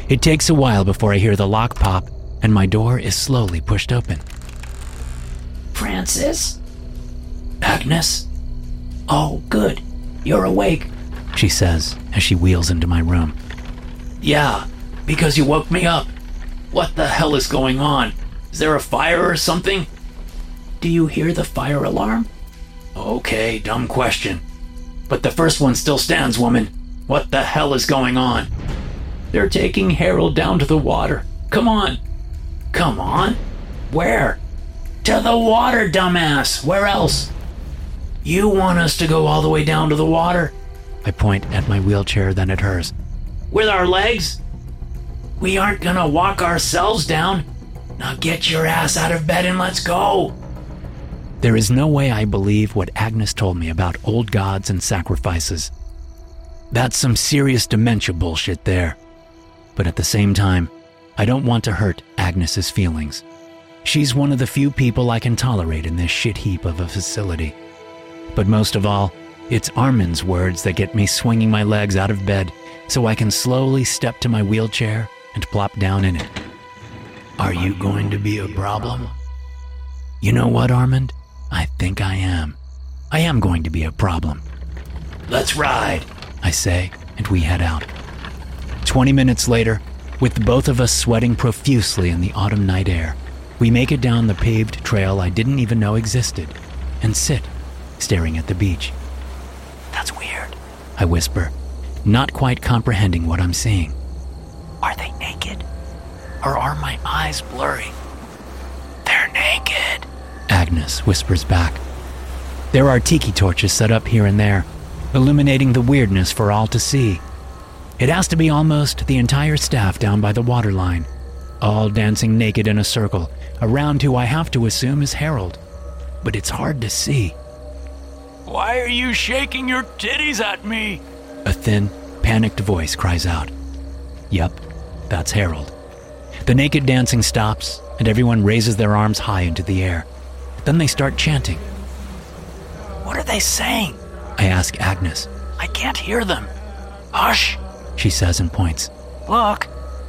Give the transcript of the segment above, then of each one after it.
It takes a while before I hear the lock pop, and my door is slowly pushed open. Francis? Agnes? Oh, good. You're awake, she says as she wheels into my room. Yeah, because you woke me up. What the hell is going on? Is there a fire or something? Do you hear the fire alarm? Okay, dumb question. But the first one still stands, woman. What the hell is going on? They're taking Harold down to the water. Come on. Come on? Where? To the water, dumbass. Where else? You want us to go all the way down to the water? I point at my wheelchair, then at hers. With our legs? We aren't gonna walk ourselves down. Now get your ass out of bed and let's go. There is no way I believe what Agnes told me about old gods and sacrifices. That's some serious dementia bullshit there. But at the same time, I don't want to hurt Agnes's feelings. She's one of the few people I can tolerate in this shit heap of a facility. But most of all, it's Armin's words that get me swinging my legs out of bed so I can slowly step to my wheelchair and plop down in it. Are you going to be a problem? You know what, Armand? I think I am. I am going to be a problem. Let's ride, I say, and we head out. 20 minutes later, with both of us sweating profusely in the autumn night air, we make it down the paved trail I didn't even know existed, and sit, staring at the beach. That's weird, I whisper, not quite comprehending what I'm seeing. Are they naked? Or are my eyes blurry? They're naked, Agnes whispers back. There are tiki torches set up here and there, illuminating the weirdness for all to see. It has to be almost the entire staff down by the waterline, all dancing naked in a circle, around who I have to assume is Harold. But it's hard to see. Why are you shaking your titties at me? A thin, panicked voice cries out. Yep, that's Harold. The naked dancing stops, and everyone raises their arms high into the air. Then they start chanting. What are they saying? I ask Agnes. I can't hear them. Hush, she says and points. Look.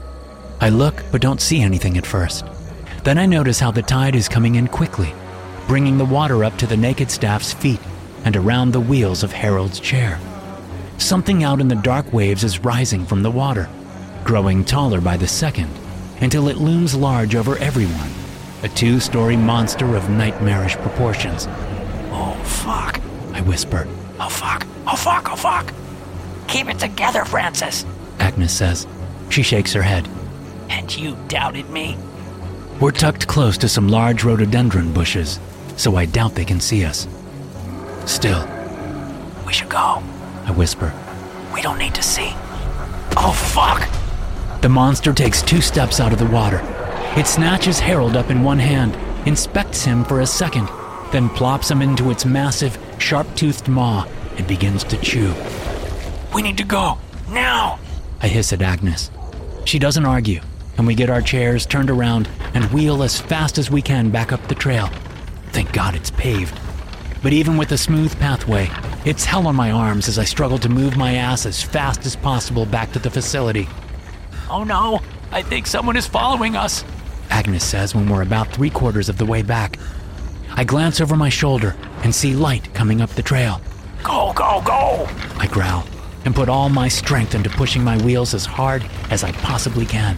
I look, but don't see anything at first. Then I notice how the tide is coming in quickly, bringing the water up to the naked staff's feet and around the wheels of Harold's chair. Something out in the dark waves is rising from the water, growing taller by the second, until it looms large over everyone, a 2-story monster of nightmarish proportions. Oh, fuck, I whisper. Oh, fuck, oh, fuck, oh, fuck. Keep it together, Francis, Agnes says. She shakes her head. And you doubted me? We're tucked close to some large rhododendron bushes, so I doubt they can see us. Still, we should go, I whisper. We don't need to see. Oh, fuck! The monster takes 2 steps out of the water. It snatches Harold up in one hand, inspects him for a second, then plops him into its massive, sharp-toothed maw and begins to chew. We need to go, now! I hiss at Agnes. She doesn't argue, and we get our chairs turned around and wheel as fast as we can back up the trail. Thank God it's paved. But even with a smooth pathway, it's hell on my arms as I struggle to move my ass as fast as possible back to the facility. Oh no, I think someone is following us, Agnes says when we're about 3/4 of the way back. I glance over my shoulder and see light coming up the trail. Go, go, go, I growl and put all my strength into pushing my wheels as hard as I possibly can.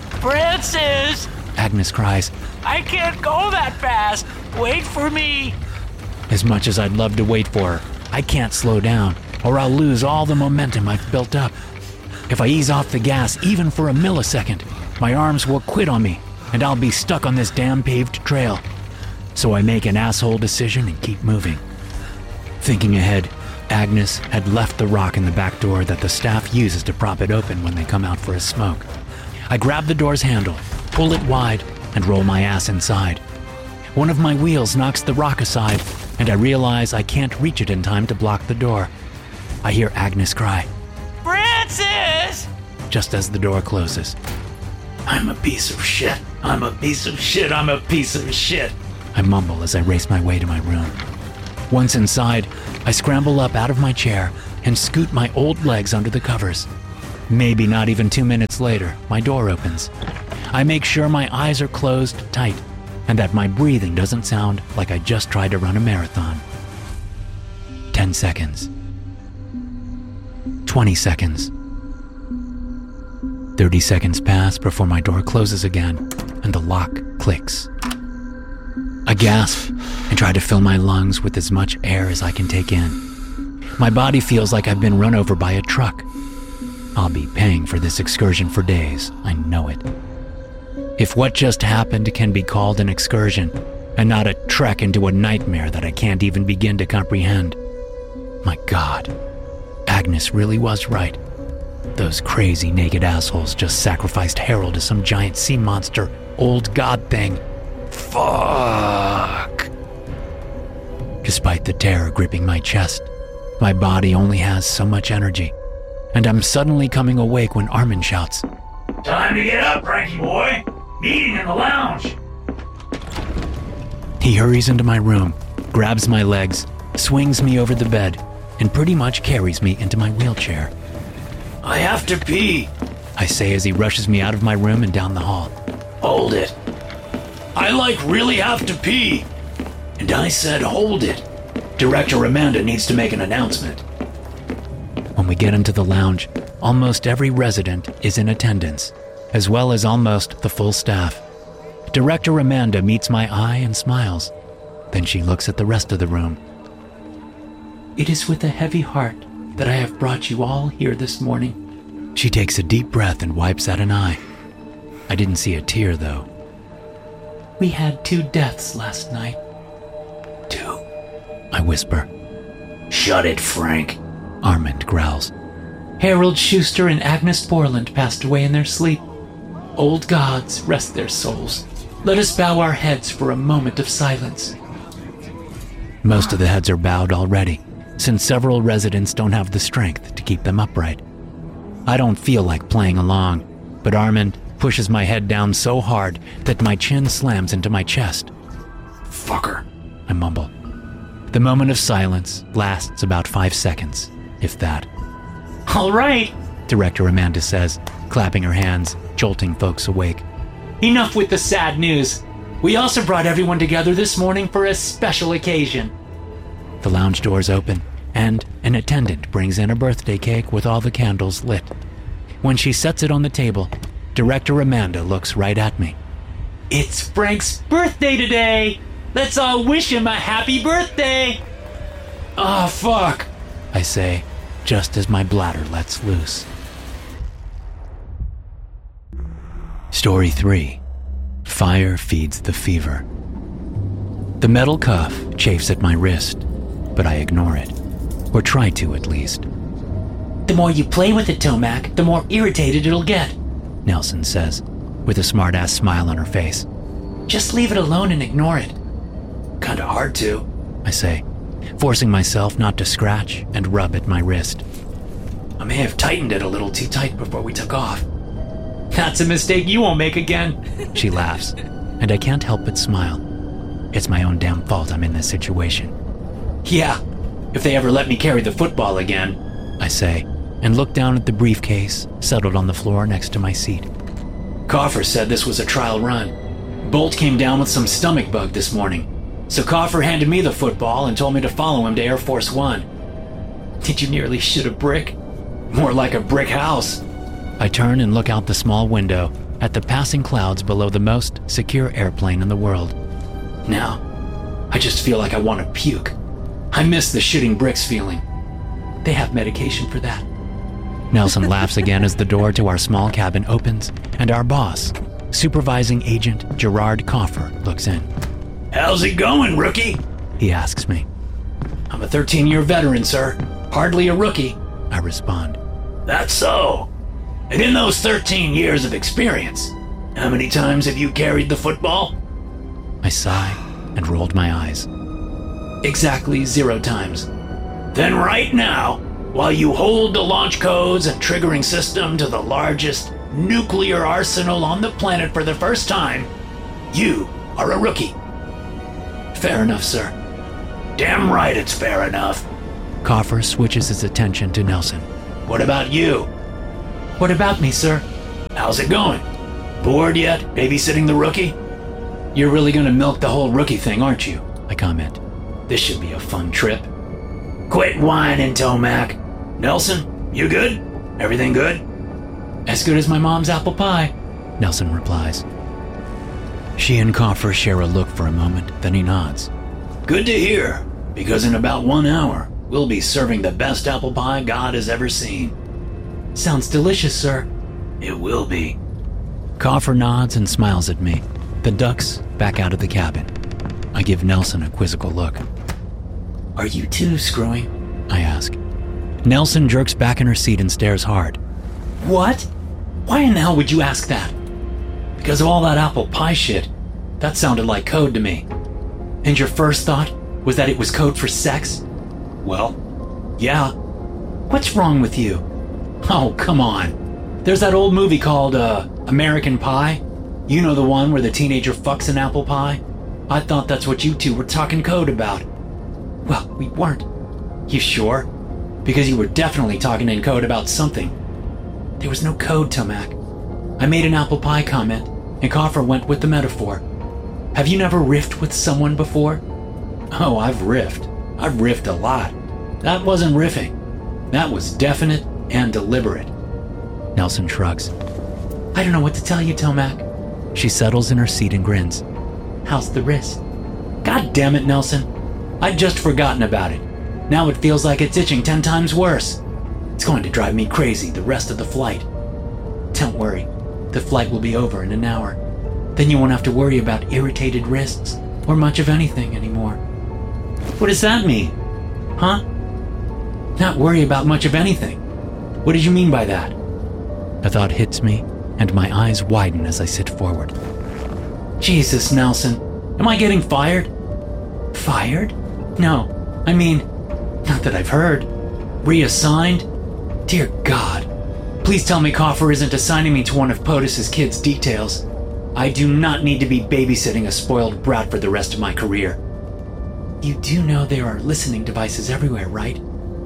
Francis! Agnes cries. I can't go that fast. Wait for me. As much as I'd love to wait for her, I can't slow down, or I'll lose all the momentum I've built up. If I ease off the gas even for a millisecond, my arms will quit on me, and I'll be stuck on this damn paved trail. So I make an asshole decision and keep moving. Thinking ahead, Agnes had left the rock in the back door that the staff uses to prop it open when they come out for a smoke. I grab the door's handle, pull it wide, and roll my ass inside. One of my wheels knocks the rock aside, and I realize I can't reach it in time to block the door. I hear Agnes cry, Francis! Just as the door closes. I'm a piece of shit. I'm a piece of shit. I'm a piece of shit. I mumble as I race my way to my room. Once inside, I scramble up out of my chair and scoot my old legs under the covers. Maybe not even 2 minutes later, my door opens. I make sure my eyes are closed tight and that my breathing doesn't sound like I just tried to run a marathon. 10 seconds. 20 seconds. 30 seconds pass before my door closes again and the lock clicks. I gasp and try to fill my lungs with as much air as I can take in. My body feels like I've been run over by a truck. I'll be paying for this excursion for days, I know it. If what just happened can be called an excursion and not a trek into a nightmare that I can't even begin to comprehend. My God, Agnes really was right. Those crazy naked assholes just sacrificed Harold to some giant sea monster, old god thing. Fuck. Despite the terror gripping my chest, my body only has so much energy, and I'm suddenly coming awake when Armin shouts, "Time to get up, Frankie boy! Meeting in the lounge!" He hurries into my room, grabs my legs, swings me over the bed, and pretty much carries me into my wheelchair. "I have to pee," I say as he rushes me out of my room and down the hall. "Hold it. I really have to pee." And I said, "Hold it. Director Amanda needs to make an announcement." When we get into the lounge, almost every resident is in attendance, as well as almost the full staff. Director Amanda meets my eye and smiles. Then she looks at the rest of the room. "It is with a heavy heart that I have brought you all here this morning." She takes a deep breath and wipes at an eye. I didn't see a tear, though. "We had 2 deaths last night." "2?" I whisper. "Shut it, Frank," Armand growls. "Harold Schuster and Agnes Borland passed away in their sleep. Old gods, rest their souls. Let us bow our heads for a moment of silence." Most of the heads are bowed already, since several residents don't have the strength to keep them upright. I don't feel like playing along, but Armand pushes my head down so hard that my chin slams into my chest. "Fucker," I mumble. The moment of silence lasts about 5 seconds, if that. "All right," Director Amanda says, clapping her hands, jolting folks awake. "Enough with the sad news. We also brought everyone together this morning for a special occasion." The lounge doors open, and an attendant brings in a birthday cake with all the candles lit. When she sets it on the table, Director Amanda looks right at me. "It's Frank's birthday today! Let's all wish him a happy birthday!" "Ah, fuck," I say, just as my bladder lets loose. Story 3. Fire feeds the fever. The metal cuff chafes at my wrist, but I ignore it. Or try to, at least. "The more you play with it, Tomac, the more irritated it'll get," Nelson says, with a smart-ass smile on her face. "Just leave it alone and ignore it." "Kinda hard to," I say, forcing myself not to scratch and rub at my wrist. "I may have tightened it a little too tight before we took off." "That's a mistake you won't make again," she laughs, and I can't help but smile. It's my own damn fault I'm in this situation. "Yeah, if they ever let me carry the football again," I say, and look down at the briefcase settled on the floor next to my seat. "Coffer said this was a trial run. Bolt came down with some stomach bug this morning, so Coffer handed me the football and told me to follow him to Air Force One." "Did you nearly shit a brick?" "More like a brick house." I turn and look out the small window at the passing clouds below the most secure airplane in the world. Now, I just feel like I want to puke. I miss the shitting bricks feeling. "They have medication for that." Nelson laughs again as the door to our small cabin opens and our boss, Supervising Agent Gerard Coffer, looks in. "How's it going, rookie?" he asks me. "I'm a 13-year veteran, sir. Hardly a rookie," I respond. "That's so. And in those 13 years of experience, how many times have you carried the football?" I sigh and rolled my eyes. "Exactly 0 times. Then right now, while you hold the launch codes and triggering system to the largest nuclear arsenal on the planet for the first time, you are a rookie." "Fair enough, sir." "Damn right it's fair enough." Coffer switches his attention to Nelson. "What about you?" What about me, sir? How's it going? Bored yet, babysitting the rookie? You're really gonna milk the whole rookie thing, aren't you? I comment. This should be a fun trip. Quit whining, Tomac. Nelson, you good? Everything good? As good as my mom's apple pie, Nelson replies. She and Coffer share a look for a moment, then he nods. Good to hear, because in about 1 hour, we'll be serving the best apple pie God has ever seen. Sounds delicious, sir. It will be. Coffer nods and smiles at me, then ducks back out of the cabin. I give Nelson a quizzical look. Are you too screwing? I ask. Nelson jerks back in her seat and stares hard. What? Why in the hell would you ask that? Because of all that apple pie shit. That sounded like code to me. And your first thought was that it was code for sex? Well, yeah. What's wrong with you? Oh, come on. There's that old movie called, American Pie. You know, the one where the teenager fucks an apple pie? I thought that's what you two were talking code about. Well, we weren't. You sure? Because you were definitely talking in code about something. There was no code, Tomac. I made an apple pie comment, and Coffer went with the metaphor. Have you never riffed with someone before? Oh, I've riffed. I've riffed a lot. That wasn't riffing. That was definite and deliberate. Nelson shrugs. I don't know what to tell you, Tomac. She settles in her seat and grins. How's the wrist? God damn it, Nelson. I'd just forgotten about it. Now it feels like it's itching 10 times worse. It's going to drive me crazy the rest of the flight. Don't worry. The flight will be over in an hour. Then you won't have to worry about irritated wrists or much of anything anymore. What does that mean? Huh? Not worry about much of anything. What did you mean by that? A thought hits me, and my eyes widen as I sit forward. Jesus, Nelson. Am I getting fired? Fired? No. I mean, not that I've heard. Reassigned? Dear God. Please tell me Coffer isn't assigning me to one of POTUS's kids' details. I do not need to be babysitting a spoiled brat for the rest of my career. You do know there are listening devices everywhere, right?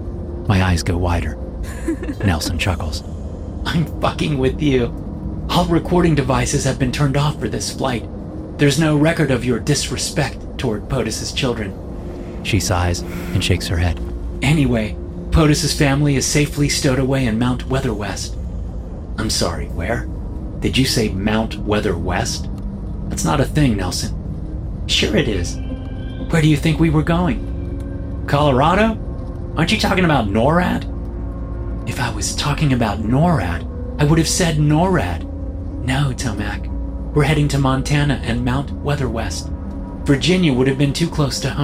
My eyes go wider. Nelson chuckles. I'm fucking with you. All recording devices have been turned off for this flight. There's no record of your disrespect toward POTUS's children. She sighs and shakes her head. Anyway, POTUS's family is safely stowed away in Mount Weather West. I'm sorry, where? Did you say Mount Weather West? That's not a thing, Nelson. Sure it is. Where do you think we were going? Colorado? Aren't you talking about NORAD? If I was talking about NORAD, I would have said NORAD. No, Tomac. We're heading to Montana and Mount Weather West. Virginia would have been too close to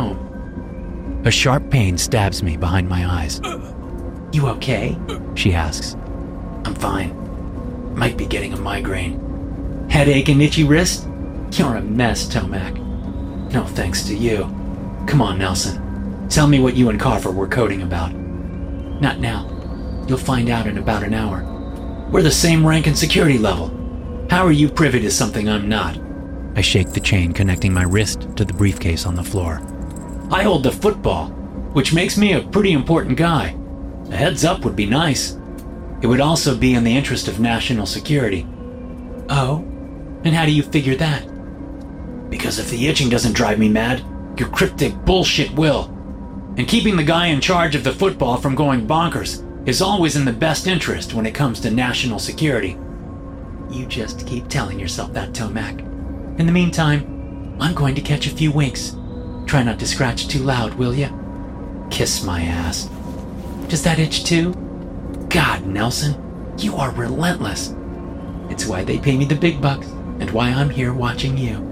home. A sharp pain stabs me behind my eyes. You okay? She asks. I'm fine. Might be getting a migraine. Headache and itchy wrist? You're a mess, Tomac. No thanks to you. Come on, Nelson. Tell me what you and Coffer were coding about. Not now. You'll find out in about an hour. We're the same rank and security level. How are you privy to something I'm not? I shake the chain connecting my wrist to the briefcase on the floor. I hold the football, which makes me a pretty important guy. A heads up would be nice. It would also be in the interest of national security. Oh? And how do you figure that? Because if the itching doesn't drive me mad, your cryptic bullshit will. And keeping the guy in charge of the football from going bonkers is always in the best interest when it comes to national security. You just keep telling yourself that, Tomac. In the meantime, I'm going to catch a few winks. Try not to scratch too loud, will ya? Kiss my ass. Does that itch too? God, Nelson, you are relentless. It's why they pay me the big bucks, and why I'm here watching you.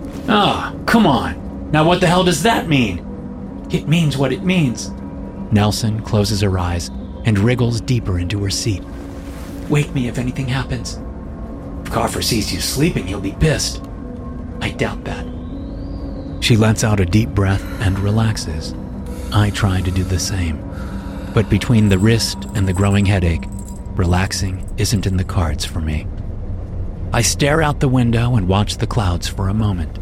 Ah, come on. Now what the hell does that mean? It means what it means. Nelson closes her eyes and wriggles deeper into her seat. Wake me if anything happens. If Coffer sees you sleeping, he'll be pissed. I doubt that. She lets out a deep breath and relaxes. I try to do the same. But between the wrist and the growing headache, relaxing isn't in the cards for me. I stare out the window and watch the clouds for a moment.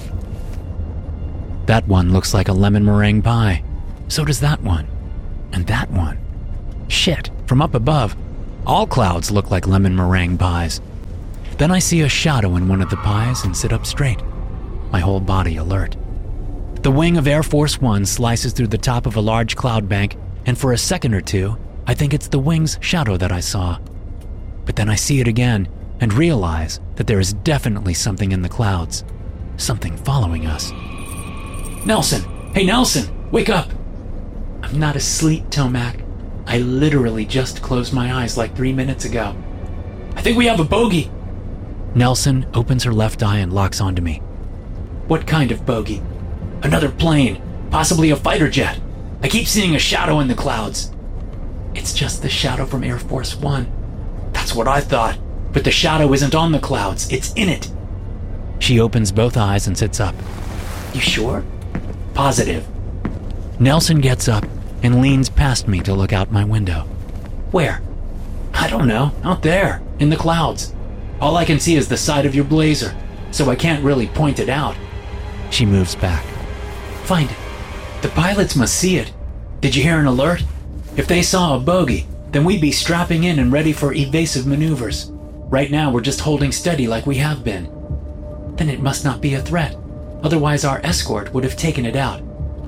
That one looks like a lemon meringue pie. So does that one. And that one. Shit, from up above, All clouds look like lemon meringue pies. Then I see a shadow in one of the pies and sit up straight, my whole body alert. The wing of Air Force One slices through the top of a large cloud bank, and for a second or two, I think it's the wing's shadow that I saw. But then I see it again and realize that there is definitely something in the clouds, something following us. Nelson! Hey, Nelson! Wake up! I'm not asleep, Tomac. I literally just closed my eyes like 3 minutes ago. I think we have a bogey! Nelson opens her left eye and locks onto me. What kind of bogey? Another plane, possibly a fighter jet. I keep seeing a shadow in the clouds. It's just the shadow from Air Force One. That's what I thought, but the shadow isn't on the clouds, it's in it. She opens both eyes and sits up. You sure? Positive. Nelson gets up and leans past me to look out my window. Where? I don't know, out there, in the clouds. All I can see is the side of your blazer, so I can't really point it out. She moves back. Find it. The pilots must see it. Did you hear an alert? If they saw a bogey, then we'd be strapping in and ready for evasive maneuvers. Right now, we're just holding steady like we have been. Then it must not be a threat. Otherwise, our escort would have taken it out.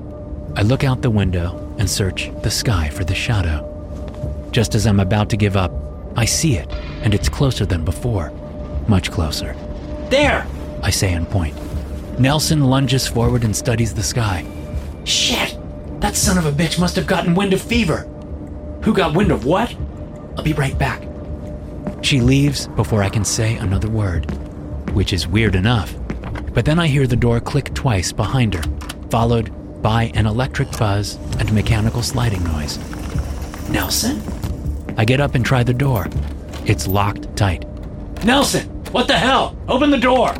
I look out the window and search the sky for the shadow. Just as I'm about to give up, I see it, and it's closer than before. Much closer. There! I say and point. Nelson lunges forward and studies the sky. Shit! That son of a bitch must have gotten wind of fever. Who got wind of what? I'll be right back. She leaves before I can say another word, which is weird enough. But then I hear the door click twice behind her, followed by an electric buzz and mechanical sliding noise. Nelson? I get up and try the door. It's locked tight. Nelson! What the hell? Open the door!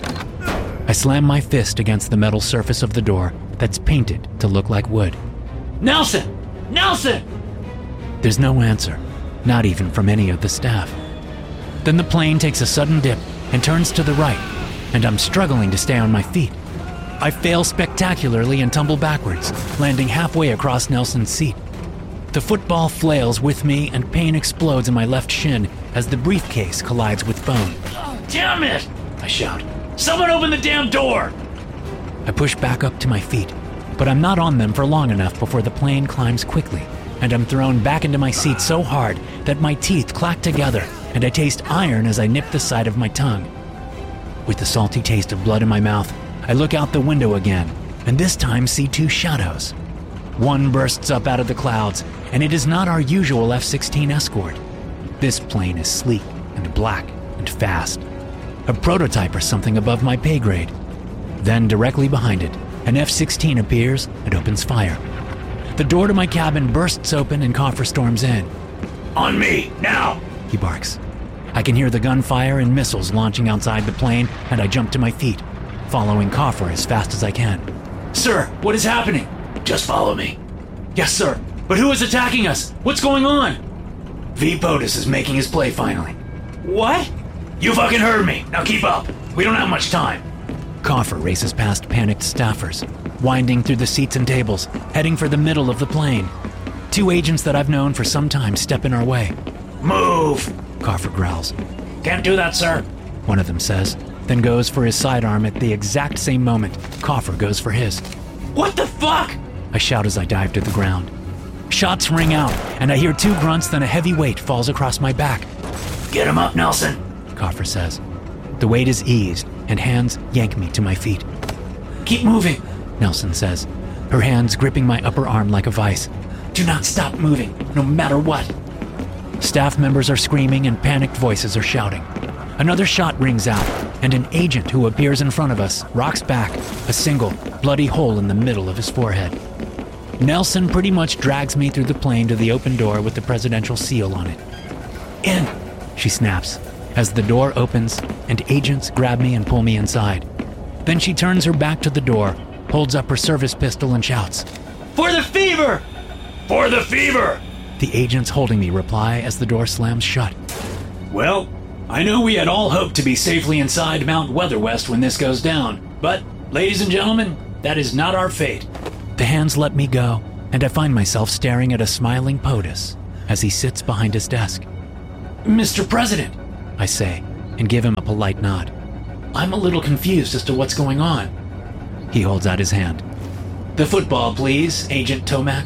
I slam my fist against the metal surface of the door that's painted to look like wood. Nelson! Nelson! There's no answer, not even from any of the staff. Then the plane takes a sudden dip and turns to the right, and I'm struggling to stay on my feet. I fail spectacularly and tumble backwards, landing halfway across Nelson's seat. The football flails with me and pain explodes in my left shin as the briefcase collides with bone. Oh, damn it! I shout. Someone open the damn door! I push back up to my feet, but I'm not on them for long enough before the plane climbs quickly, and I'm thrown back into my seat so hard that my teeth clack together and I taste iron as I nip the side of my tongue. With the salty taste of blood in my mouth, I look out the window again, and this time see two shadows. One bursts up out of the clouds, and it is not our usual F-16 Escort. This plane is sleek and black and fast. A prototype or something above my pay grade. Then, directly behind it, an F-16 appears and opens fire. The door to my cabin bursts open and Coffer storms in. On me, now! He barks. I can hear the gunfire and missiles launching outside the plane, and I jump to my feet, following Coffer as fast as I can. Sir, what is happening? Just follow me. Yes, sir. But who is attacking us? What's going on? V. POTUS is making his play finally. What? You fucking heard me. Now keep up. We don't have much time. Coffer races past panicked staffers, winding through the seats and tables, heading for the middle of the plane. Two agents that I've known for some time step in our way. Move! Coffer growls. Can't do that, sir. One of them says, then goes for his sidearm at the exact same moment. Coffer goes for his. What the fuck? I shout as I dive to the ground. Shots ring out, and I hear two grunts, then a heavy weight falls across my back. Get him up, Nelson, Coffer says. The weight is eased, and hands yank me to my feet. Keep moving, Nelson says, her hands gripping my upper arm like a vice. Do not stop moving, no matter what. Staff members are screaming and panicked voices are shouting. Another shot rings out, and an agent who appears in front of us rocks back, a single, bloody hole in the middle of his forehead. Nelson pretty much drags me through the plane to the open door with the presidential seal on it. In, she snaps, as the door opens and agents grab me and pull me inside. Then she turns her back to the door, holds up her service pistol and shouts, For the fever! For the fever! The agents holding me reply as the door slams shut. Well, I know we had all hoped to be safely inside Mount Weatherwest when this goes down, but, ladies and gentlemen, that is not our fate. The hands let me go, and I find myself staring at a smiling POTUS as he sits behind his desk. Mr. President, I say, and give him a polite nod. I'm a little confused as to what's going on. He holds out his hand. The football, please, Agent Tomac.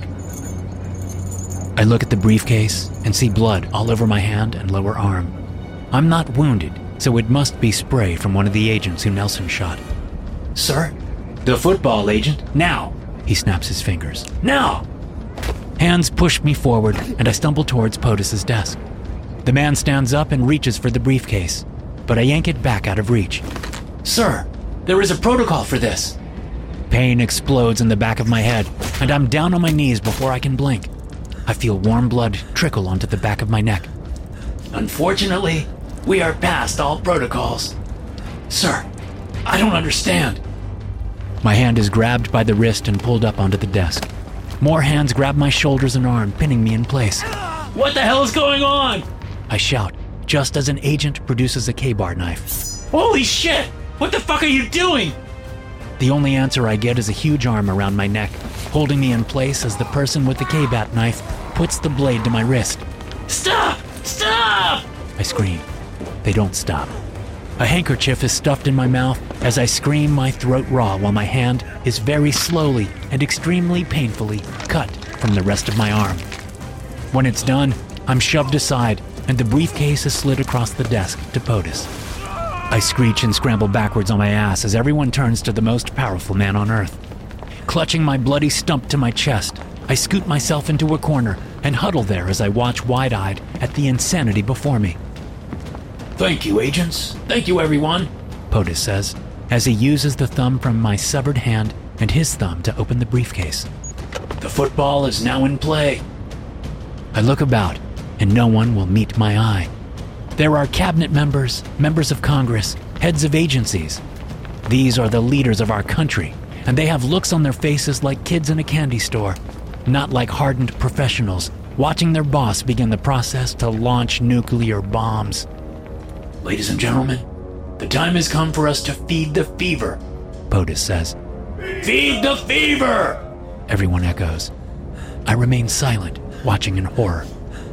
I look at the briefcase and see blood all over my hand and lower arm. I'm not wounded, so it must be spray from one of the agents who Nelson shot. Sir? The football, Agent. Now! He snaps his fingers. Now! Hands push me forward, and I stumble towards POTUS's desk. The man stands up and reaches for the briefcase, but I yank it back out of reach. Sir, there is a protocol for this. Pain explodes in the back of my head, and I'm down on my knees before I can blink. I feel warm blood trickle onto the back of my neck. Unfortunately, we are past all protocols. Sir, I don't understand. My hand is grabbed by the wrist and pulled up onto the desk. More hands grab my shoulders and arm, pinning me in place. What the hell is going on? I shout, just as an agent produces a K-bar knife. Holy shit! What the fuck are you doing? The only answer I get is a huge arm around my neck, holding me in place as the person with the K-bat knife puts the blade to my wrist. Stop! Stop! I scream. They don't stop. A handkerchief is stuffed in my mouth as I scream my throat raw while my hand is very slowly and extremely painfully cut from the rest of my arm. When it's done, I'm shoved aside and the briefcase is slid across the desk to POTUS. I screech and scramble backwards on my ass as everyone turns to the most powerful man on Earth. Clutching my bloody stump to my chest, I scoot myself into a corner and huddle there as I watch wide-eyed at the insanity before me. Thank you, agents. Thank you, everyone, POTUS says, as he uses the thumb from my severed hand and his thumb to open the briefcase. The football is now in play. I look about, and no one will meet my eye. There are cabinet members, members of Congress, heads of agencies. These are the leaders of our country, and they have looks on their faces like kids in a candy store, not like hardened professionals watching their boss begin the process to launch nuclear bombs. Ladies and gentlemen, the time has come for us to feed the fever, POTUS says. Feed the fever! Everyone echoes. I remain silent, watching in horror.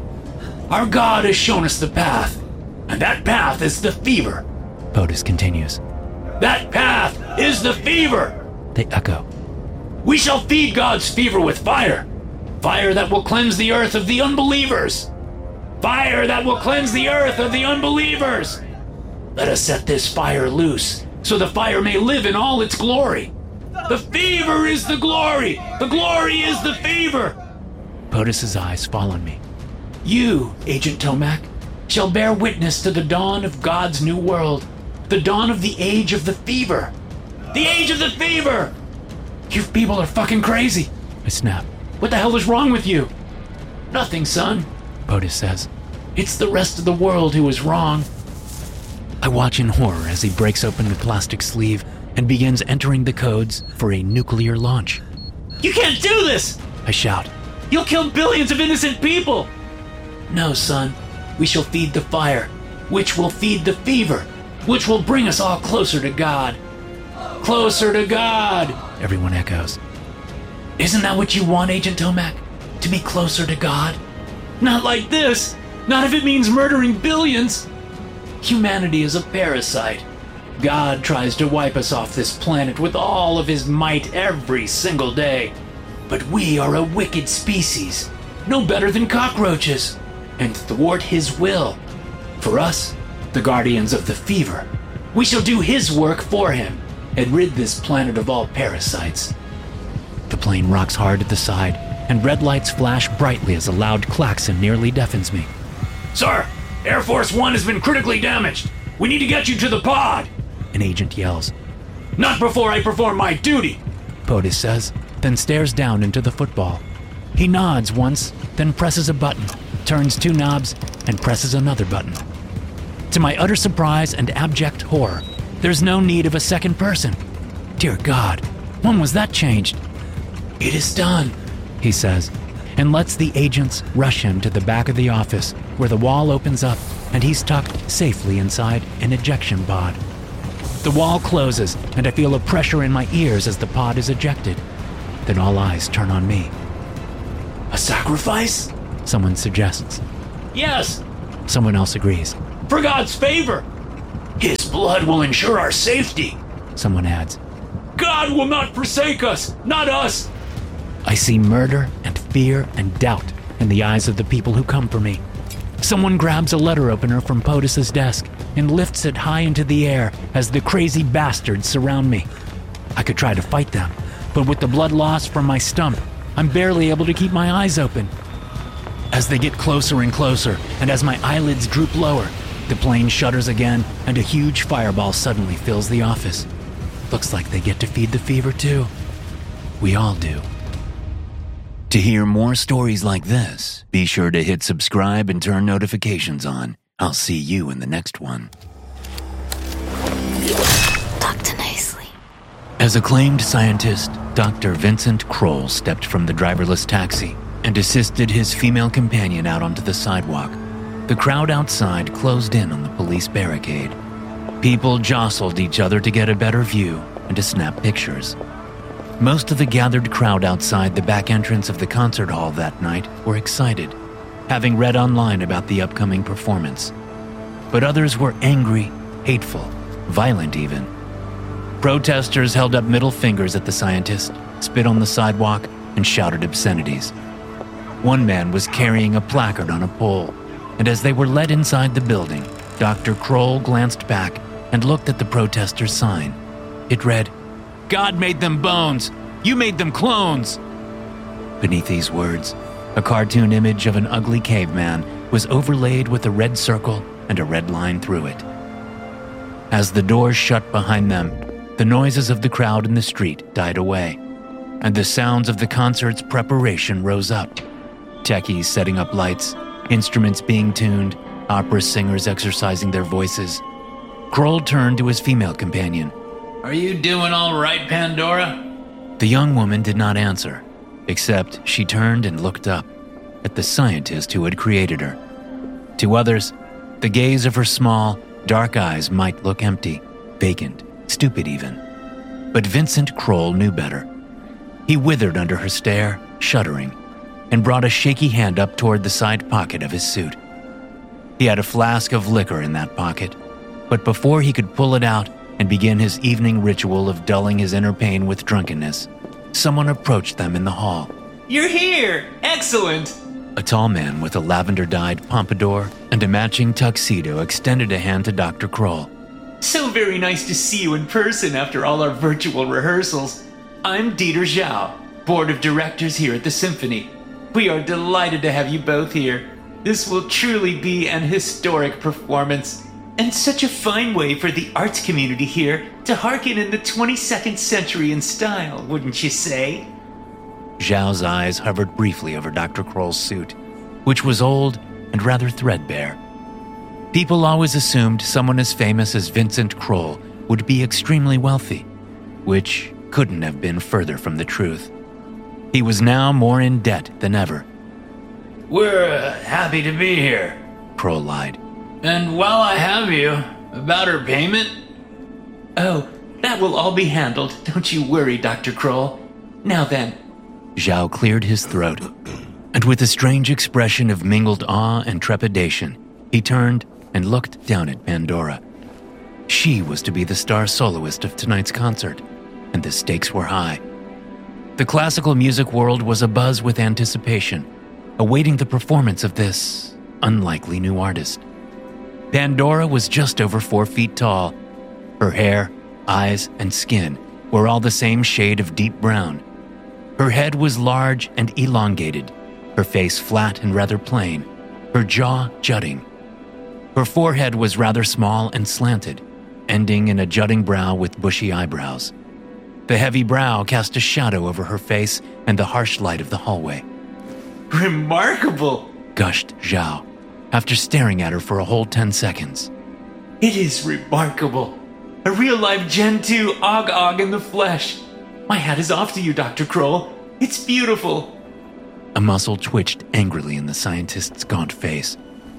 Our God has shown us the path, and that path is the fever. POTUS continues. That path is the fever! They echo. We shall feed God's fever with fire. Fire that will cleanse the earth of the unbelievers. Fire that will cleanse the earth of the unbelievers. Let us set this fire loose, so the fire may live in all its glory. The fever is the glory! The glory is the fever! POTUS's eyes fall on me. You, Agent Tomac, shall bear witness to the dawn of God's new world. The dawn of the age of the fever. The age of the fever! You people are fucking crazy. I snap. What the hell is wrong with you? Nothing, son, POTUS says. It's the rest of the world who is wrong. I watch in horror as he breaks open the plastic sleeve and begins entering the codes for a nuclear launch. You can't do this! I shout. You'll kill billions of innocent people! No, son. We shall feed the fire, which will feed the fever, which will bring us all closer to God. Closer to God! Everyone echoes. Isn't that what you want, Agent Tomac? To be closer to God? Not like this! Not if it means murdering billions! Humanity is a parasite. God tries to wipe us off this planet with all of his might every single day. But we are a wicked species, no better than cockroaches, and thwart his will. For us, the guardians of the fever, we shall do his work for him and rid this planet of all parasites. The plane rocks hard at the side, and red lights flash brightly as a loud klaxon nearly deafens me. Sir, Air Force One has been critically damaged. We need to get you to the pod, an agent yells. Not before I perform my duty, POTUS says, then stares down into the football. He nods once, then presses a button, turns two knobs, and presses another button. To my utter surprise and abject horror, there's no need of a second person. Dear God, when was that changed? It is done, he says, and lets the agents rush him to the back of the office, where the wall opens up and he's tucked safely inside an ejection pod. The wall closes, and I feel a pressure in my ears as the pod is ejected. Then all eyes turn on me. A sacrifice? Someone suggests. Yes, Someone else agrees. For God's favor! His blood will ensure our safety. Someone adds. God will not forsake us, not us. I see murder and fear and doubt in the eyes of the people who come for me. Someone grabs a letter opener from POTUS's desk and lifts it high into the air as the crazy bastards surround me. I could try to fight them, but with the blood loss from my stump, I'm barely able to keep my eyes open. As they get closer and closer, and as my eyelids droop lower, the plane shudders again, and a huge fireball suddenly fills the office. Looks like they get to feed the fever too. We all do. To hear more stories like this, be sure to hit subscribe and turn notifications on. I'll see you in the next one. Dr. Nicely. As acclaimed scientist, Dr. Vincent Kroll stepped from the driverless taxi and assisted his female companion out onto the sidewalk. The crowd outside closed in on the police barricade. People jostled each other to get a better view and to snap pictures. Most of the gathered crowd outside the back entrance of the concert hall that night were excited, having read online about the upcoming performance. But others were angry, hateful, violent even. Protesters held up middle fingers at the scientist, spit on the sidewalk, and shouted obscenities. One man was carrying a placard on a pole, and as they were led inside the building, Dr. Kroll glanced back and looked at the protesters' sign. It read, "God made them bones. You made them clones." Beneath these words, a cartoon image of an ugly caveman was overlaid with a red circle and a red line through it. As the doors shut behind them, the noises of the crowd in the street died away, and the sounds of the concert's preparation rose up. Techies setting up lights, instruments being tuned, opera singers exercising their voices. Kroll turned to his female companion. Are you doing all right, Pandora? The young woman did not answer, except she turned and looked up at the scientist who had created her. To others, the gaze of her small, dark eyes might look empty, vacant, stupid even. But Vincent Kroll knew better. He withered under her stare, shuddering, and brought a shaky hand up toward the side pocket of his suit. He had a flask of liquor in that pocket, but before he could pull it out and begin his evening ritual of dulling his inner pain with drunkenness, someone approached them in the hall. You're here! Excellent! A tall man with a lavender-dyed pompadour and a matching tuxedo extended a hand to Dr. Kroll. So very nice to see you in person after all our virtual rehearsals. I'm Dieter Zhao, Board of Directors here at the Symphony. We are delighted to have you both here. This will truly be an historic performance, and such a fine way for the arts community here to hearken in the 22nd century in style, wouldn't you say? Zhao's eyes hovered briefly over Dr. Kroll's suit, which was old and rather threadbare. People always assumed someone as famous as Vincent Kroll would be extremely wealthy, which couldn't have been further from the truth. He was now more in debt than ever. We're happy to be here, Kroll lied. And while I have you, about her payment? Oh, that will all be handled, don't you worry, Dr. Kroll. Now then. Zhao cleared his throat, and with a strange expression of mingled awe and trepidation, he turned and looked down at Pandora. She was to be the star soloist of tonight's concert, and the stakes were high. The classical music world was abuzz with anticipation, awaiting the performance of this unlikely new artist. Pandora was just over 4 feet tall. Her hair, eyes, and skin were all the same shade of deep brown. Her head was large and elongated, her face flat and rather plain, her jaw jutting. Her forehead was rather small and slanted, ending in a jutting brow with bushy eyebrows. The heavy brow cast a shadow over her face and the harsh light of the hallway. Remarkable, gushed Zhao, after staring at her for a whole 10 seconds. It is remarkable. A real live Gen 2 Og in the flesh. My hat is off to you, Dr. Kroll. It's beautiful. A muscle twitched angrily in the scientist's gaunt face.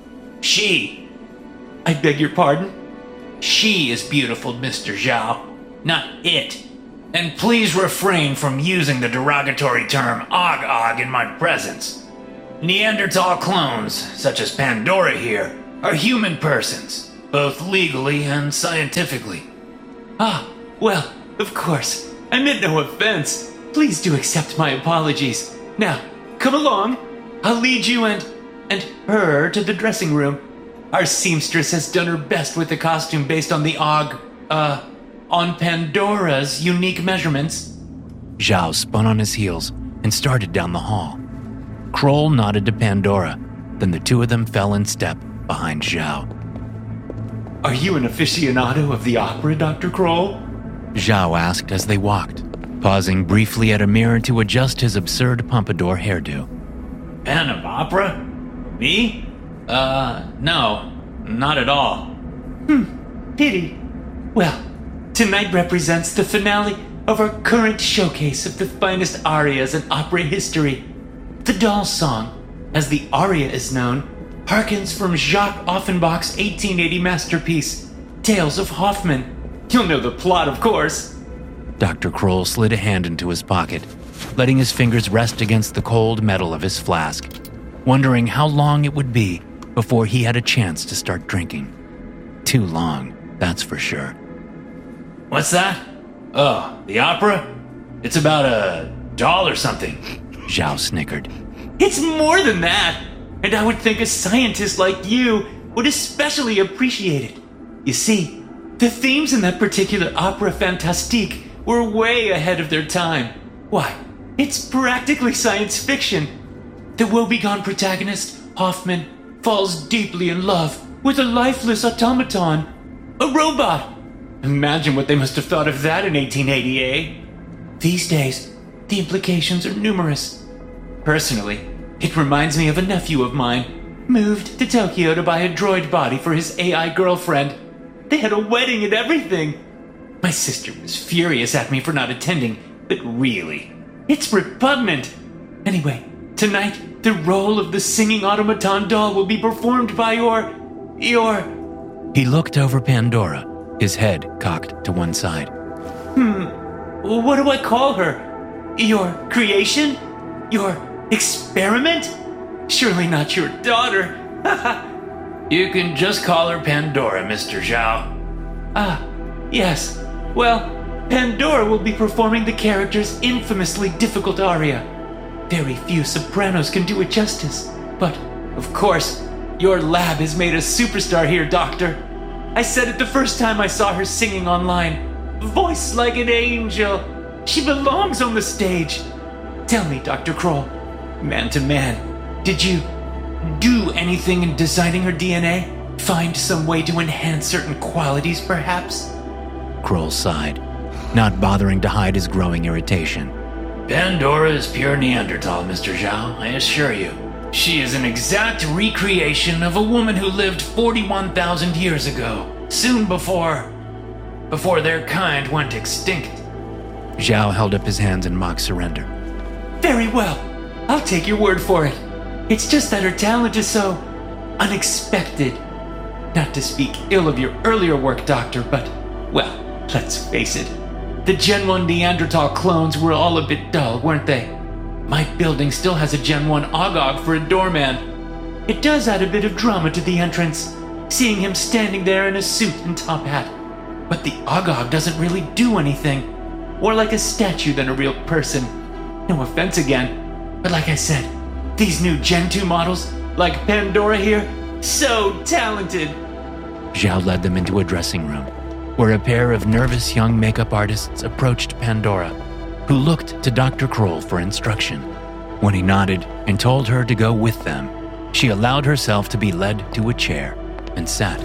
She. I beg your pardon? She is beautiful, Mr. Zhao, not it. And please refrain from using the derogatory term Og in my presence. Neanderthal clones, such as Pandora here, are human persons, both legally and scientifically. Ah, well, of course. I meant no offense. Please do accept my apologies. Now, come along. I'll lead you and her to the dressing room. Our seamstress has done her best with the costume based on the on Pandora's unique measurements. Zhao spun on his heels and started down the hall. Kroll nodded to Pandora, then the two of them fell in step behind Zhao. Are you an aficionado of the opera, Dr. Kroll? Zhao asked as they walked, pausing briefly at a mirror to adjust his absurd pompadour hairdo. Fan of opera? Me? No, not at all. Pity. Well, tonight represents the finale of our current showcase of the finest arias in opera history. The Doll Song, as the aria is known, harkens from Jacques Offenbach's 1880 masterpiece, Tales of Hoffmann. You'll know the plot, of course. Dr. Kroll slid a hand into his pocket, letting his fingers rest against the cold metal of his flask, wondering how long it would be before he had a chance to start drinking. Too long, that's for sure. What's that? Oh, the opera? It's about a doll or something. Zhao snickered. It's more than that, and I would think a scientist like you would especially appreciate it. You see, the themes in that particular opera fantastique were way ahead of their time. Why, it's practically science fiction. The woebegone protagonist, Hoffmann, falls deeply in love with a lifeless automaton, a robot. Imagine what they must have thought of that in 1880, eh? These days, the implications are numerous. Personally, it reminds me of a nephew of mine, moved to Tokyo to buy a droid body for his AI girlfriend. They had a wedding and everything. My sister was furious at me for not attending, but really, it's repugnant. Anyway, tonight, the role of the singing automaton doll will be performed by your... He looked over Pandora, his head cocked to one side. What do I call her? Your creation? Your experiment? Surely not your daughter. You can just call her Pandora, Mr. Zhao. Ah, yes. Well, Pandora will be performing the character's infamously difficult aria. Very few sopranos can do it justice. But, of course, your lab has made a superstar here, Doctor. I said it the first time I saw her singing online. Voice like an angel. She belongs on the stage. Tell me, Dr. Kroll, man to man, did you do anything in designing her DNA? Find some way to enhance certain qualities, perhaps? Kroll sighed, not bothering to hide his growing irritation. Pandora is pure Neanderthal, Mr. Zhao, I assure you. She is an exact recreation of a woman who lived 41,000 years ago, soon before their kind went extinct. Zhao held up his hands in mock surrender. Very well. I'll take your word for it. It's just that her talent is so unexpected. Not to speak ill of your earlier work, Doctor, but, well, let's face it. The Gen 1 Neanderthal clones were all a bit dull, weren't they? My building still has a Gen 1 Ogog for a doorman. It does add a bit of drama to the entrance, seeing him standing there in a suit and top hat. But the Ogog doesn't really do anything. More like a statue than a real person. No offense again, but like I said, these new Gen 2 models, like Pandora here, so talented. Zhao led them into a dressing room, where a pair of nervous young makeup artists approached Pandora, who looked to Dr. Kroll for instruction. When he nodded and told her to go with them, she allowed herself to be led to a chair and sat.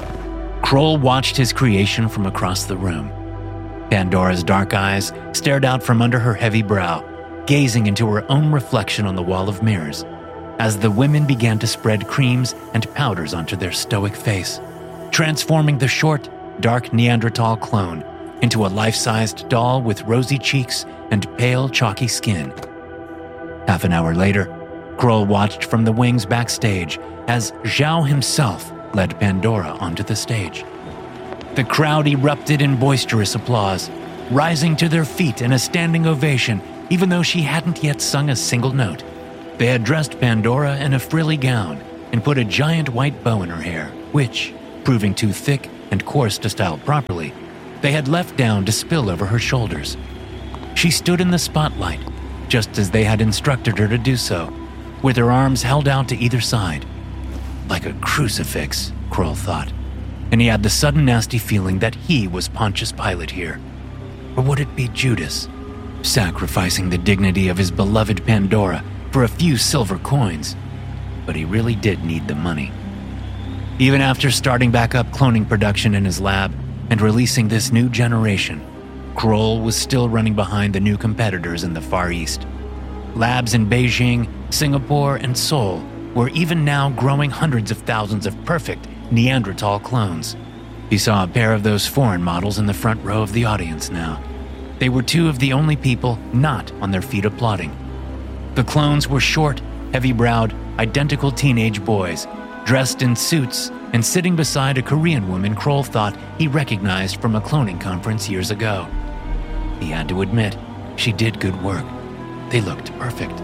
Kroll watched his creation from across the room. Pandora's dark eyes stared out from under her heavy brow, gazing into her own reflection on the wall of mirrors, as the women began to spread creams and powders onto their stoic face, transforming the short, dark Neanderthal clone into a life-sized doll with rosy cheeks and pale, chalky skin. Half an hour later, Kroll watched from the wings backstage as Zhao himself led Pandora onto the stage. The crowd erupted in boisterous applause, rising to their feet in a standing ovation, even though she hadn't yet sung a single note. They had dressed Pandora in a frilly gown, and put a giant white bow in her hair, which, proving too thick and coarse to style properly, they had left down to spill over her shoulders. She stood in the spotlight, just as they had instructed her to do so, with her arms held out to either side. Like a crucifix, Kroll thought, and he had the sudden nasty feeling that he was Pontius Pilate here. Or would it be Judas, sacrificing the dignity of his beloved Pandora for a few silver coins? But he really did need the money. Even after starting back up cloning production in his lab and releasing this new generation, Kroll was still running behind the new competitors in the Far East. Labs in Beijing, Singapore, and Seoul were even now growing hundreds of thousands of perfect Neanderthal clones. He saw a pair of those foreign models in the front row of the audience now. They were two of the only people not on their feet applauding. The clones were short, heavy-browed, identical teenage boys, dressed in suits and sitting beside a Korean woman Kroll thought he recognized from a cloning conference years ago. He had to admit, she did good work. They looked perfect.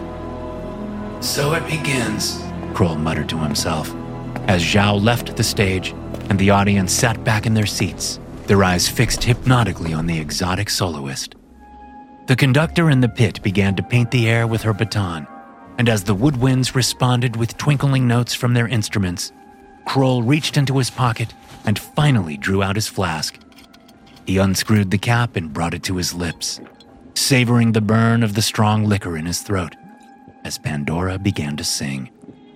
So it begins, Kroll muttered to himself, as Zhao left the stage and the audience sat back in their seats, their eyes fixed hypnotically on the exotic soloist. The conductor in the pit began to paint the air with her baton, and as the woodwinds responded with twinkling notes from their instruments, Kroll reached into his pocket and finally drew out his flask. He unscrewed the cap and brought it to his lips, savoring the burn of the strong liquor in his throat as Pandora began to sing.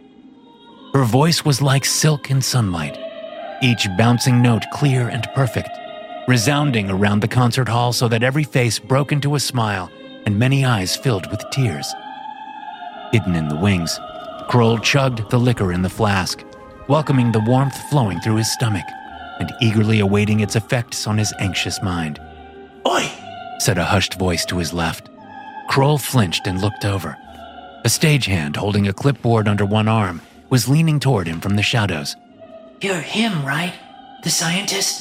Her voice was like silk in sunlight, each bouncing note clear and perfect, resounding around the concert hall so that every face broke into a smile and many eyes filled with tears. Hidden in the wings, Kroll chugged the liquor in the flask, welcoming the warmth flowing through his stomach and eagerly awaiting its effects on his anxious mind. "Oi!" said a hushed voice to his left. Kroll flinched and looked over. A stagehand holding a clipboard under one arm was leaning toward him from the shadows. "You're him, right? The scientist?"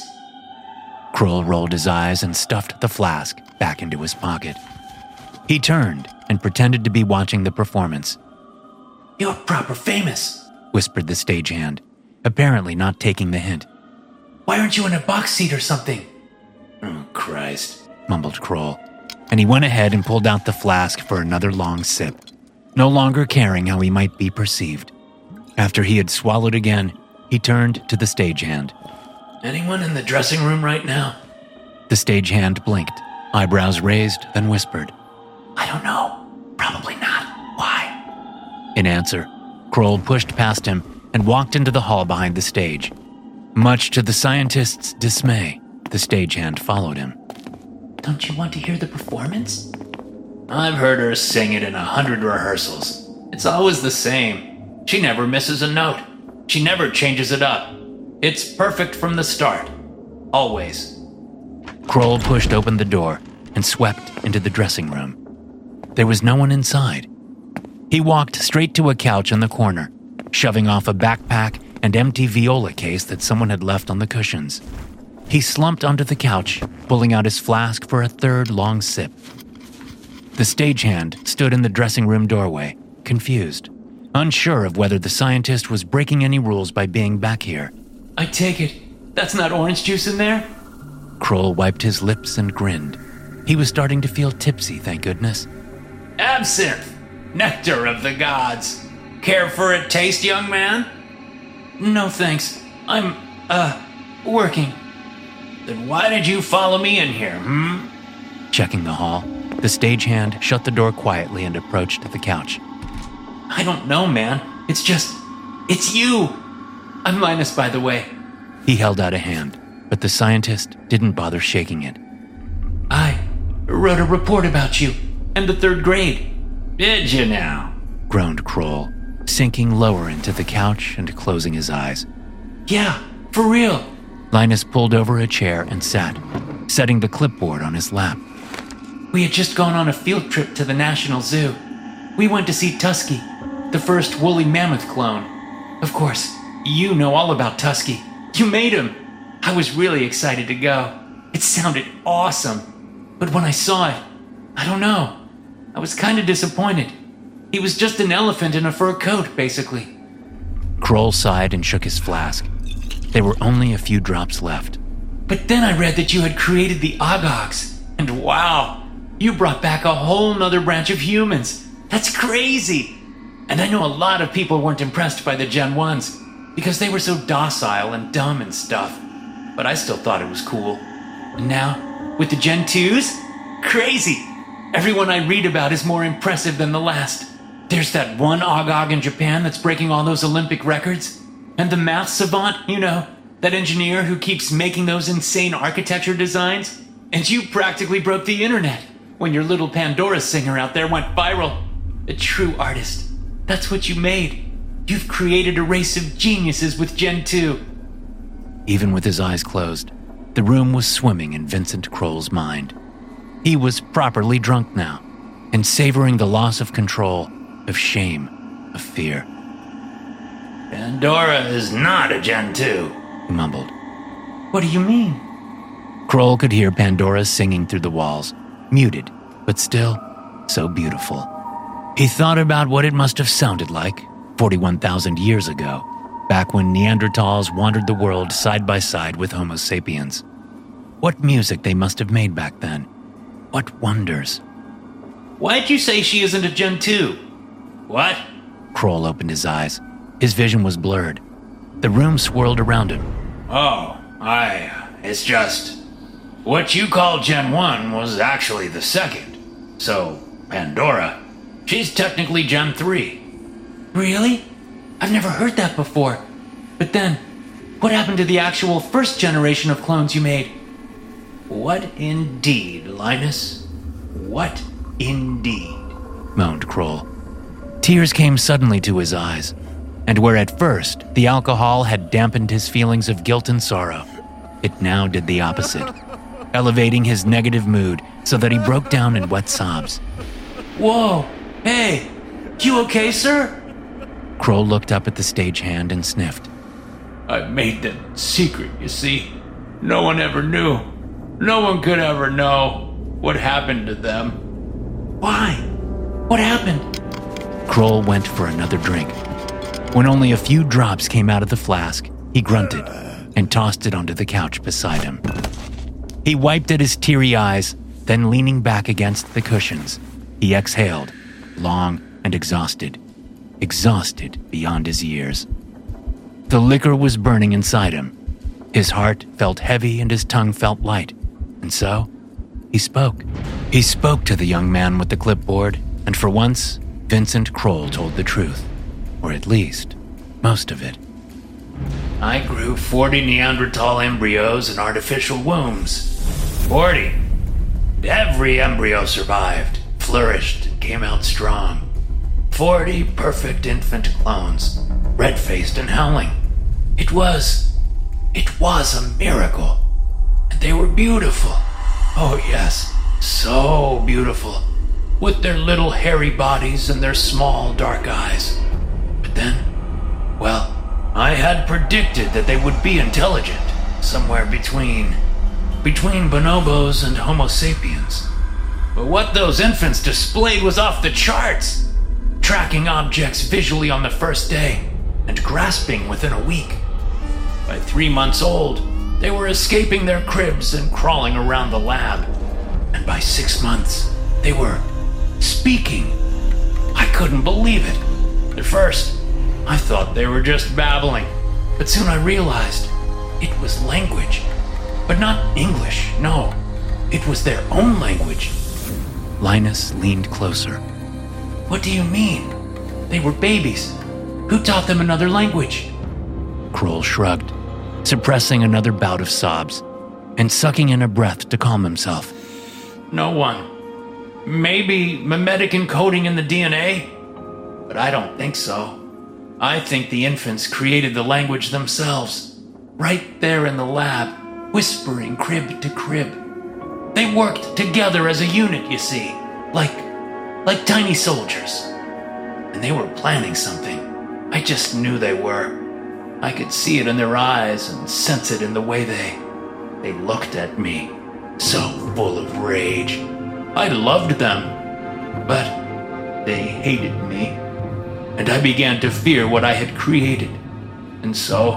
Kroll rolled his eyes and stuffed the flask back into his pocket. He turned and pretended to be watching the performance. "You're proper famous," whispered the stagehand, apparently not taking the hint. "Why aren't you in a box seat or something?" "Oh, Christ," mumbled Kroll, and he went ahead and pulled out the flask for another long sip, no longer caring how he might be perceived. After he had swallowed again, he turned to the stagehand. "Anyone in the dressing room right now?" The stagehand blinked, eyebrows raised, then whispered, "I don't know. Probably not. Why?" In answer, Kroll pushed past him and walked into the hall behind the stage. Much to the scientist's dismay, the stagehand followed him. "Don't you want to hear the performance?" "I've heard her sing it in 100 rehearsals. It's always the same. She never misses a note. She never changes it up. It's perfect from the start. Always." Kroll pushed open the door and swept into the dressing room. There was no one inside. He walked straight to a couch in the corner, shoving off a backpack and empty viola case that someone had left on the cushions. He slumped onto the couch, pulling out his flask for a third long sip. The stagehand stood in the dressing room doorway, confused, unsure of whether the scientist was breaking any rules by being back here. "I take it that's not orange juice in there?" Kroll wiped his lips and grinned. He was starting to feel tipsy, thank goodness. "Absinthe! Nectar of the gods! Care for a taste, young man?" "No, thanks. I'm, working." "Then why did you follow me in here, Checking the hall, the stagehand shut the door quietly and approached the couch. "I don't know, man. It's you! I'm Linus, by the way." He held out a hand, but the scientist didn't bother shaking it. "I wrote a report about you and the 3rd grade." "Did you now?" groaned Kroll, sinking lower into the couch and closing his eyes. "Yeah, for real." Linus pulled over a chair and sat, setting the clipboard on his lap. "We had just gone on a field trip to the National Zoo. We went to see Tusky, the first woolly mammoth clone. Of course, you know all about Tusky. You made him. I was really excited to go. It sounded awesome. But when I saw it, I don't know. I was kind of disappointed. He was just an elephant in a fur coat, basically." Kroll sighed and shook his flask. There were only a few drops left. But then I read that you had created the Ogogs, and wow, you brought back a whole nother branch of humans. That's crazy! And I know a lot of people weren't impressed by the Gen 1s, because they were so docile and dumb and stuff. But I still thought it was cool. And now, with the Gen 2s? Crazy! Everyone I read about is more impressive than the last. There's that one Ogog in Japan that's breaking all those Olympic records. And the math savant, you know, that engineer who keeps making those insane architecture designs. And you practically broke the internet when your little Pandora singer out there went viral. A true artist. That's what you made. You've created a race of geniuses with Gen 2. Even with his eyes closed, the room was swimming in Vincent Kroll's mind. He was properly drunk now, and savoring the loss of control, of shame, of fear. Pandora is not a Gen 2, He mumbled. What do you mean? Kroll could hear Pandora singing through the walls, muted, but still so beautiful. He thought about what it must have sounded like 41,000 years ago, back when Neanderthals wandered the world side by side with Homo sapiens. What music they must have made back then. What wonders. Why'd you say she isn't a Gen 2? What? Kroll opened his eyes. His vision was blurred. The room swirled around him. It's just, what you call Gen 1 was actually the second. So, Pandora, she's technically Gen 3. Really? I've never heard that before. But then, what happened to the actual first generation of clones you made? What indeed, Linus? What indeed? Moaned Kroll. Tears came suddenly to his eyes, and where at first the alcohol had dampened his feelings of guilt and sorrow, it now did the opposite, elevating his negative mood so that he broke down in wet sobs. Whoa! Hey! You okay, sir? Kroll looked up at the stagehand and sniffed. I made that secret, you see. No one ever knew. No one could ever know what happened to them. Why? What happened? Kroll went for another drink. When only a few drops came out of the flask, he grunted and tossed it onto the couch beside him. He wiped at his teary eyes, then leaning back against the cushions, he exhaled, long and exhausted beyond his years. The liquor was burning inside him. His heart felt heavy and his tongue felt light, and so he spoke. He spoke to the young man with the clipboard, and for once, Vincent Kroll told the truth, or at least most of it. I grew 40 Neanderthal embryos in artificial wombs. 40. Every embryo survived, flourished, and came out strong. 40 perfect infant clones, red-faced and howling. It was a miracle. And they were beautiful. Oh yes, so beautiful. With their little hairy bodies and their small dark eyes. But then, well, I had predicted that they would be intelligent, somewhere between bonobos and Homo sapiens. But what those infants displayed was off the charts. Tracking objects visually on the first day, and grasping within a week. By 3 months old, they were escaping their cribs and crawling around the lab. And by 6 months, they were speaking. I couldn't believe it. At first, I thought they were just babbling, but soon I realized it was language. But not English, no. It was their own language. Linus leaned closer. What do you mean? They were babies. Who taught them another language? Kroll shrugged, suppressing another bout of sobs, and sucking in a breath to calm himself. No one. Maybe mimetic encoding in the DNA? But I don't think so. I think the infants created the language themselves. Right there in the lab, whispering crib to crib. They worked together as a unit, you see. Like tiny soldiers. And they were planning something. I just knew they were. I could see it in their eyes and sense it in the way they looked at me. So full of rage. I loved them. But they hated me. And I began to fear what I had created. And so...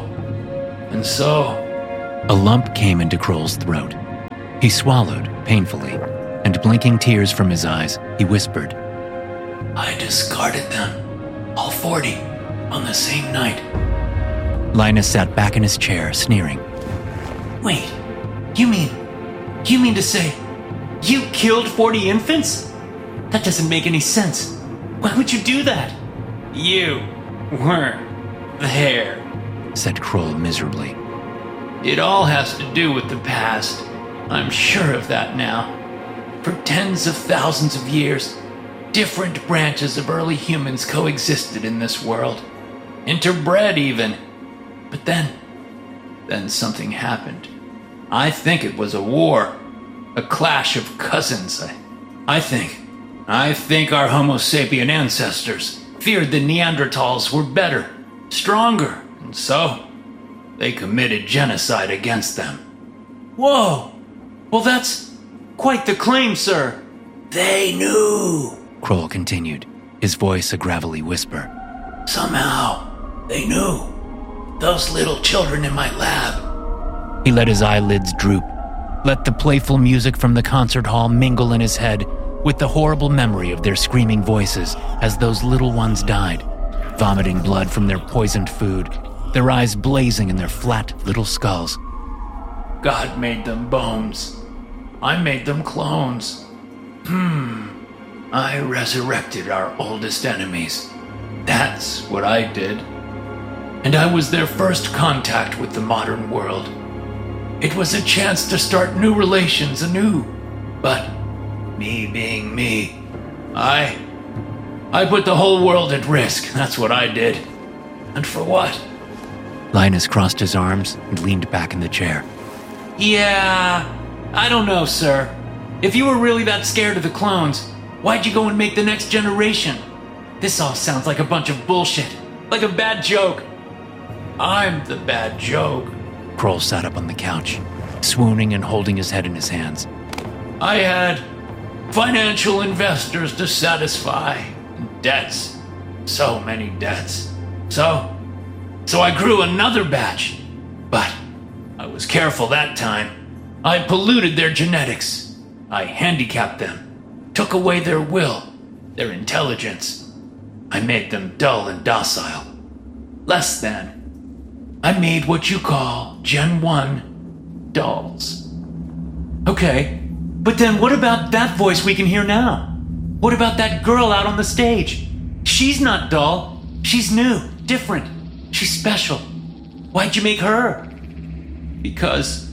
A lump came into Kroll's throat. He swallowed painfully, and blinking tears from his eyes, he whispered, I discarded them, all 40, on the same night. Linus sat back in his chair, sneering. Wait, you mean to say you killed 40 infants? That doesn't make any sense. Why would you do that? You weren't there, said Kroll miserably. It all has to do with the past. I'm sure of that now. For tens of thousands of years, different branches of early humans coexisted in this world. Interbred even. But then something happened. I think it was a war. A clash of cousins. I think our Homo sapien ancestors feared the Neanderthals were better, stronger, and so they committed genocide against them. Whoa! Well, that's quite the claim, sir. They knew, Kroll continued, his voice a gravelly whisper. Somehow, they knew. Those little children in my lab. He let his eyelids droop, let the playful music from the concert hall mingle in his head with the horrible memory of their screaming voices as those little ones died, vomiting blood from their poisoned food, their eyes blazing in their flat little skulls. God made them bones. I made them clones. I resurrected our oldest enemies. That's what I did. And I was their first contact with the modern world. It was a chance to start new relations anew. But me being me, I put the whole world at risk. That's what I did. And for what? Linus crossed his arms and leaned back in the chair. Yeah, I don't know, sir. If you were really that scared of the clones, why'd you go and make the next generation? This all sounds like a bunch of bullshit. Like a bad joke. I'm the bad joke. Kroll sat up on the couch, swooning and holding his head in his hands. I had financial investors to satisfy, and debts. So many debts. So I grew another batch. But I was careful that time. I polluted their genetics. I handicapped them, took away their will, their intelligence. I made them dull and docile. Less than. I made what you call Gen 1 dolls. Okay, but then what about that voice we can hear now? What about that girl out on the stage? She's not dull. She's new, different. She's special. Why'd you make her? Because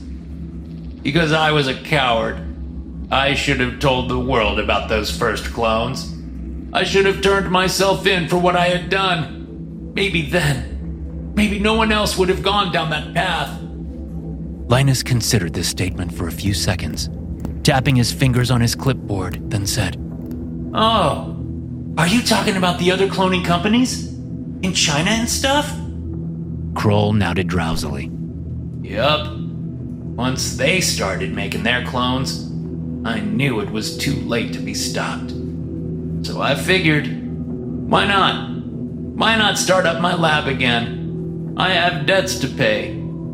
I was a coward. I should have told the world about those first clones. I should have turned myself in for what I had done. Maybe no one else would have gone down that path. Linus considered this statement for a few seconds, tapping his fingers on his clipboard, then said, Oh, are you talking about the other cloning companies? In China and stuff? Kroll nodded drowsily. Yup. Once they started making their clones, I knew it was too late to be stopped. So I figured, why not? Why not start up my lab again? I have debts to pay.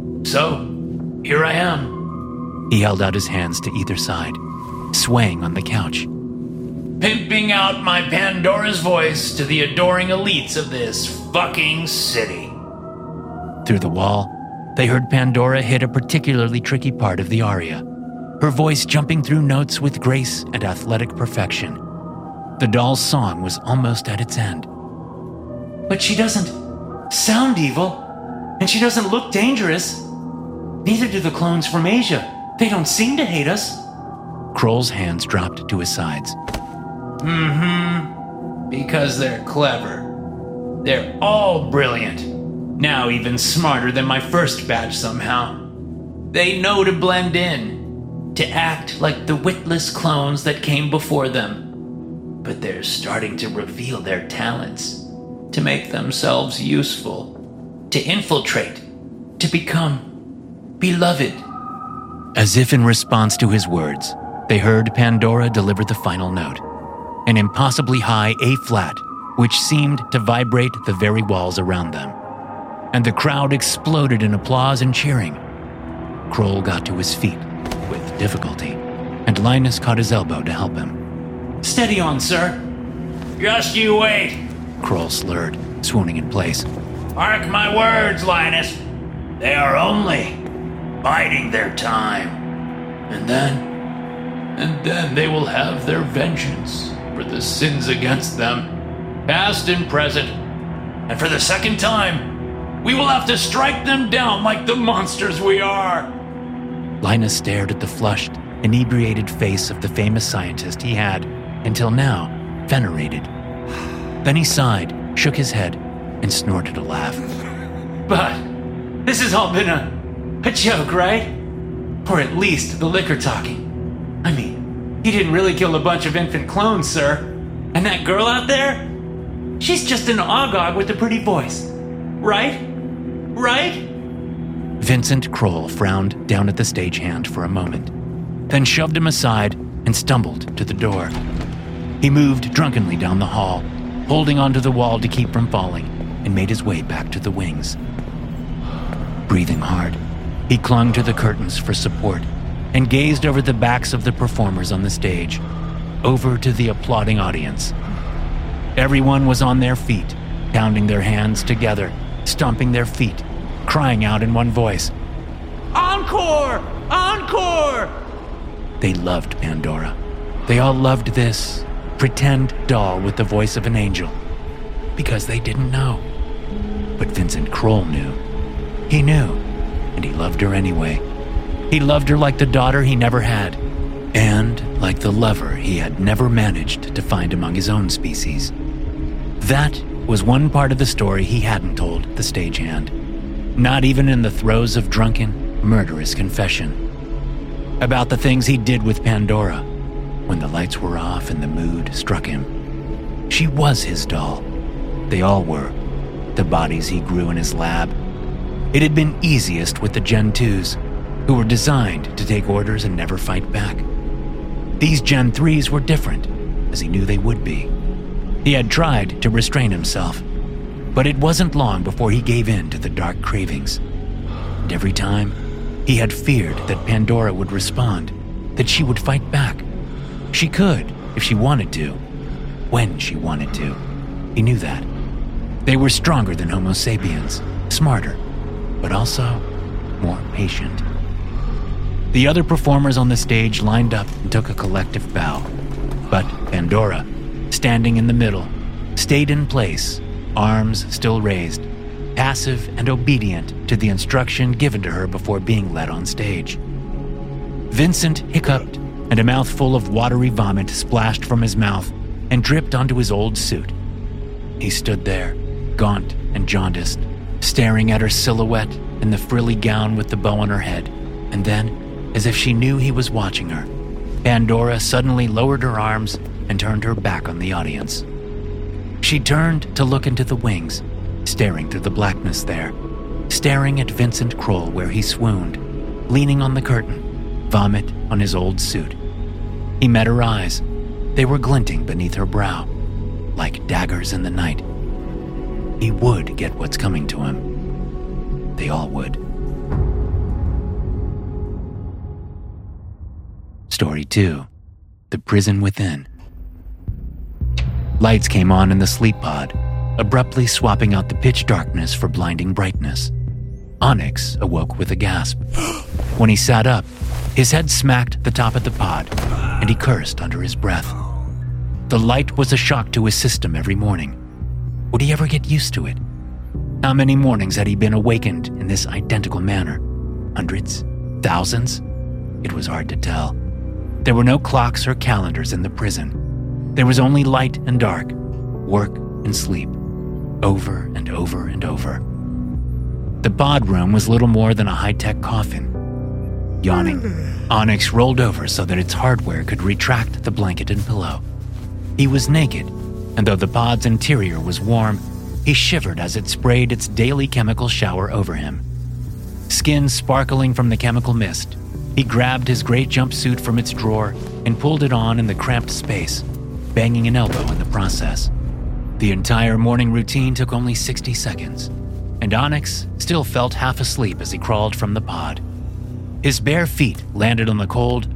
So, here I am. He held out his hands to either side, swaying on the couch. Pimping out my Pandora's voice to the adoring elites of this fucking city. Through the wall, they heard Pandora hit a particularly tricky part of the aria, her voice jumping through notes with grace and athletic perfection. The doll's song was almost at its end. But she doesn't sound evil, and she doesn't look dangerous. Neither do the clones from Asia. They don't seem to hate us. Kroll's hands dropped to his sides. Because they're clever. They're all brilliant. Now even smarter than my first batch somehow. They know to blend in, to act like the witless clones that came before them. But they're starting to reveal their talents, to make themselves useful, to infiltrate, to become beloved. As if in response to his words, they heard Pandora deliver the final note, an impossibly high A-flat, which seemed to vibrate the very walls around them. and the crowd exploded in applause and cheering. Kroll got to his feet with difficulty, and Linus caught his elbow to help him. Steady on, sir. Just you wait. Kroll slurred, swooning in place. Mark my words, Linus. They are only biding their time. And then they will have their vengeance for the sins against them, past and present. And for the second time, we will have to strike them down like the monsters we are. Linus stared at the flushed, inebriated face of the famous scientist he had, until now, venerated. Then he sighed, shook his head, and snorted a laugh. But this has all been a joke, right? Or at least the liquor talking. I mean, he didn't really kill a bunch of infant clones, sir. And that girl out there? She's just an Ogog with a pretty voice. Right? Right? Vincent Kroll frowned down at the stagehand for a moment, then shoved him aside and stumbled to the door. He moved drunkenly down the hall, holding onto the wall to keep from falling, and made his way back to the wings. Breathing hard, he clung to the curtains for support and gazed over the backs of the performers on the stage, over to the applauding audience. Everyone was on their feet, pounding their hands together, stomping their feet, crying out in one voice, Encore! Encore! They loved Pandora. They all loved this pretend doll with the voice of an angel, because they didn't know. But Vincent Kroll knew. He knew, and he loved her anyway. He loved her like the daughter he never had, and like the lover he had never managed to find among his own species. That was one part of the story he hadn't told the stagehand, not even in the throes of drunken, murderous confession. About the things he did with Pandora, when the lights were off and the mood struck him. She was his doll. They all were. The bodies he grew in his lab. It had been easiest with the Gen 2s, who were designed to take orders and never fight back. These Gen 3s were different, as he knew they would be. He had tried to restrain himself, but it wasn't long before he gave in to the dark cravings. And every time, he had feared that Pandora would respond, that she would fight back. She could, if she wanted to, when she wanted to. He knew that. They were stronger than Homo sapiens, smarter, but also more patient. The other performers on the stage lined up and took a collective bow. But Pandora, standing in the middle, stayed in place, arms still raised, passive and obedient to the instruction given to her before being led on stage. Vincent hiccuped, and a mouthful of watery vomit splashed from his mouth and dripped onto his old suit. He stood there, gaunt and jaundiced, staring at her silhouette in the frilly gown with the bow on her head, and then, as if she knew he was watching her, Pandora suddenly lowered her arms and turned her back on the audience. She turned to look into the wings, staring through the blackness there, staring at Vincent Kroll where he swooned, leaning on the curtain, vomit on his old suit. He met her eyes. They were glinting beneath her brow, like daggers in the night. He would get what's coming to him. They all would. Story 2. The Prison Within. Lights came on in the sleep pod, abruptly swapping out the pitch darkness for blinding brightness. Onyx awoke with a gasp. When he sat up, his head smacked the top of the pod, and he cursed under his breath. The light was a shock to his system every morning. Would he ever get used to it? How many mornings had he been awakened in this identical manner? Hundreds? Thousands? It was hard to tell. There were no clocks or calendars in the prison. There was only light and dark, work and sleep, over and over and over. The pod room was little more than a high-tech coffin. Yawning, Onyx rolled over so that its hardware could retract the blanket and pillow. He was naked, and though the pod's interior was warm, he shivered as it sprayed its daily chemical shower over him. Skin sparkling from the chemical mist, he grabbed his gray jumpsuit from its drawer and pulled it on in the cramped space, banging an elbow in the process. The entire morning routine took only 60 seconds. and Onyx still felt half asleep as he crawled from the pod. His bare feet landed on the cold,